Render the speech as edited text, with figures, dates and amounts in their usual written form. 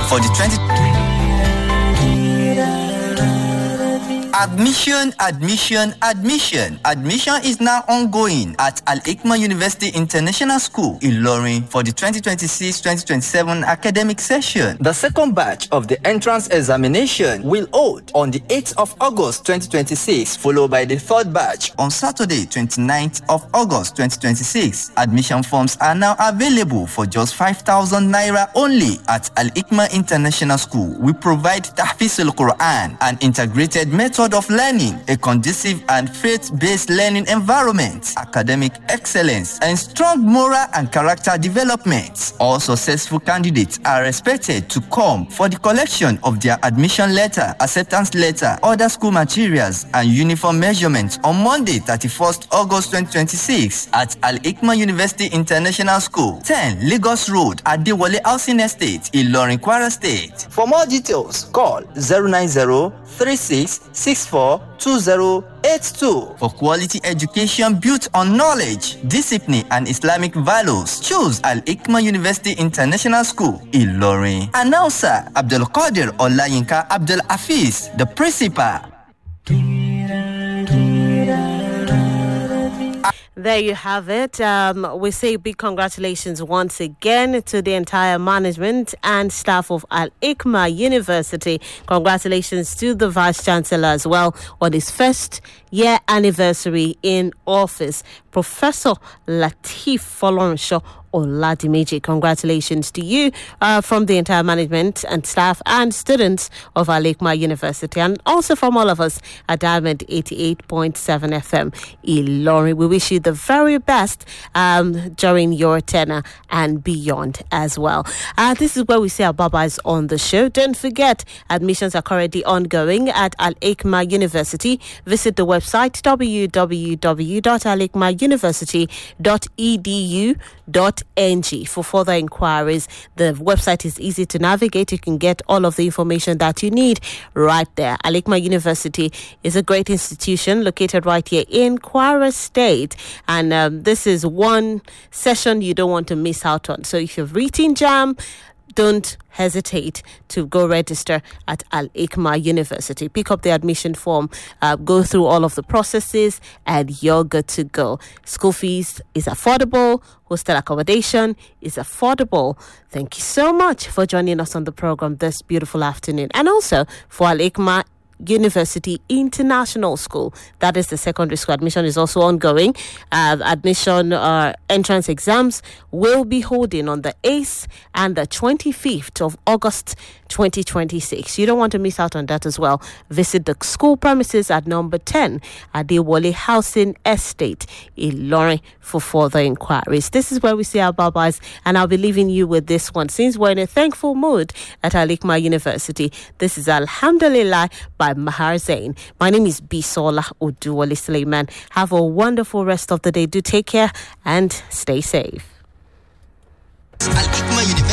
for the 20... Admission is now ongoing at Al-Hikmah University International School, Ilorin, for the 2026-2027 academic session. The second batch of the entrance examination will hold on the 8th of August 2026, followed by the third batch on Saturday, 29th of August 2026. Admission forms are now available for just 5,000 naira only at Al-Hikmah International School. We provide Tahfiz al-Quran, an integrated method of learning, a conducive and faith-based learning environment, academic excellence, and strong moral and character development. All successful candidates are expected to come for the collection of their admission letter, acceptance letter, other school materials, and uniform measurements on Monday, 31st August 2026 at Al-Hikmah University International School, 10 Lagos Road, Adewale Housing Estate, Ilorin, Kwara State. For more details, call 090-3664-2082. For quality education built on knowledge, discipline, and Islamic values, choose Al-Hikmah University International School, Ilorin. Announcer Abdul Qadir Olayinka Abdul Hafiz, the principal. There you have it. We say big congratulations once again to the entire management and staff of Al-Hikmah University. Congratulations to the Vice Chancellor as well on his first year anniversary in office, Professor Lateef Folorunsho Oladimeji. Congratulations to you from the entire management and staff and students of Al-Hikmah University, and also from all of us at Diamond 88.7 FM Ilorin. We wish you the very best during your tenure and beyond as well. This is where we say our bye-byes on the show. Don't forget, admissions are currently ongoing at Al-Hikmah University. Visit the website www.alhikmahuniversity.edu.ng for further inquiries. The website is easy to navigate. You can get all of the information that you need right there. Al-Hikmah University is a great institution located right here in Kwara State, and this is one session you don't want to miss out on. So if you've written JAM, don't hesitate to go register at Al-Hikmah University. Pick up the admission form, go through all of the processes, and you're good to go. School fees is affordable. Hostel accommodation is affordable. Thank you so much for joining us on the program this beautiful afternoon. And also for Al-Hikmah University International School, that is the secondary school. Admission is also ongoing. Admission entrance exams will be holding on the 8th and the 25th of August 2026. You don't want to miss out on that as well. Visit the school premises at number 10 Adewale Housing Estate, Ilorin, for further inquiries. This is where we say our bye-byes, and I'll be leaving you with this one. Since we're in a thankful mood at Al-Hikmah University, this is Alhamdulillah by Mahar Zain. My name is Bisola Oduwale Suleiman. Have a wonderful rest of the day. Do take care and stay safe. Al-Hikmah University.